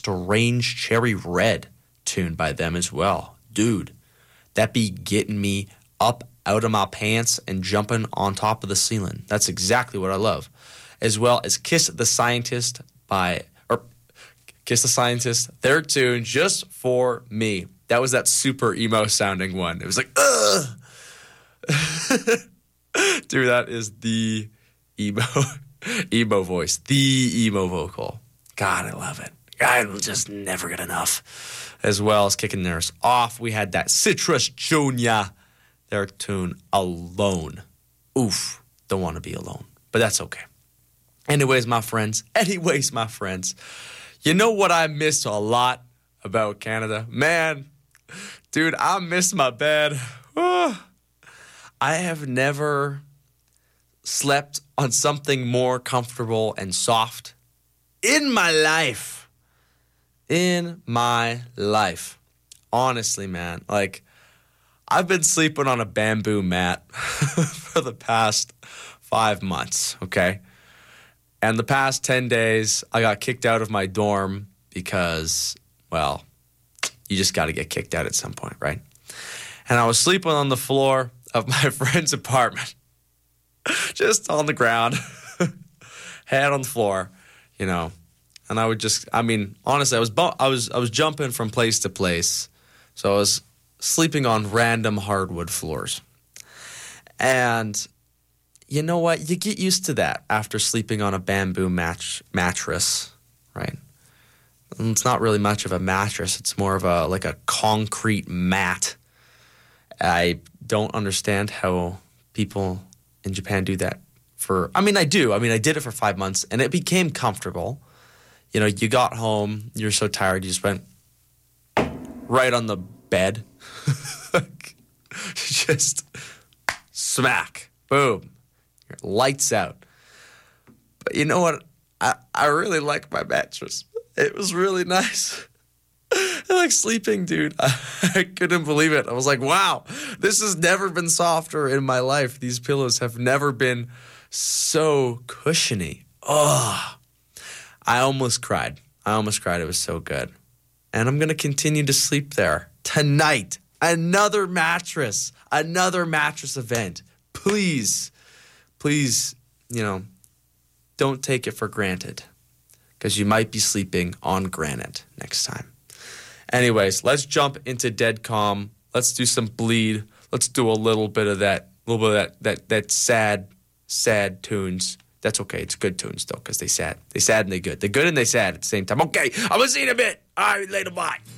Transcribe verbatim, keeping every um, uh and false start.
Strange Cherry Red tune by them as well. Dude, that be getting me up out of my pants and jumping on top of the ceiling. That's exactly what I love. As well as Kiss the Scientist by, or Kiss the Scientist, their tune, Just For Me. That was that super emo sounding one. It was like, ugh. Dude, that is the emo, emo voice, the emo vocal. God, I love it. I will just never get enough. As well as kicking theirs off, we had that Citrus Junior, their tune, Alone. Oof, don't want to be alone, but that's okay. Anyways, my friends, anyways, my friends, you know what I miss a lot about Canada? Man, dude, I miss my bed. Oh, I have never slept on something more comfortable and soft in my life. In my life. Honestly, man. Like, I've been sleeping on a bamboo mat for the past five months, okay? And the past ten days, I got kicked out of my dorm because, well, you just got to get kicked out at some point, right? And I was sleeping on the floor of my friend's apartment, just on the ground, head on the floor, you know. And I would just, I mean, honestly, I was, bu- I was, I was jumping from place to place, so I was sleeping on random hardwood floors. And you know what? You get used to that after sleeping on a bamboo match mattress, right? And it's not really much of a mattress. It's more of a like a concrete mat. I don't understand how people in Japan do that for, I mean, I do. I mean, I did it for five months, and it became comfortable. You know, you got home, you're so tired, you just went right on the bed. Just smack, boom, lights out. But you know what? I, I really like my mattress. It was really nice. I like sleeping, dude. I, I couldn't believe it. I was like, wow, this has never been softer in my life. These pillows have never been so cushiony. Oh, I almost cried. I almost cried. It was so good. And I'm going to continue to sleep there tonight. Another mattress. Another mattress event. Please, please, you know, don't take it for granted, because you might be sleeping on granite next time. Anyways, let's jump into Dead Calm. Let's do some bleed. Let's do a little bit of that, a little bit of that, that, that sad, sad tunes. That's okay. It's good tunes, though, because they sad. They sad and they good. They're good and they sad at the same time. Okay, I'm going to see you in a bit. All right, later, bye.